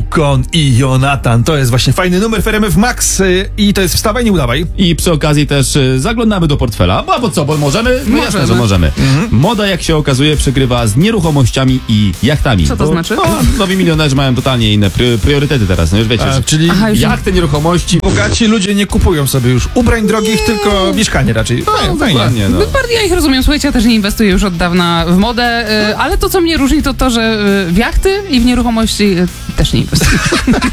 Kon i Jonatan. To jest właśnie fajny numer w RMF Max i to jest Wstawaj, nie udawaj. I przy okazji też zaglądamy do portfela. Bo co, bo możemy? No jasne, że możemy. Moda, jak się okazuje, przegrywa z nieruchomościami i jachtami. Co to znaczy? Nowi milionerzy mają totalnie inne priorytety teraz, no już wiecie. Czyli Jachty, nieruchomości. bogaci ludzie nie kupują sobie już ubrań drogich, tylko mieszkanie raczej. Fajnie. Dokładnie, no. Bardziej ja ich rozumiem. Słuchajcie, ja też nie inwestuję już od dawna w modę, ale to, co mnie różni, to to, że w jachty i w nieruchomości też nie inwestuję.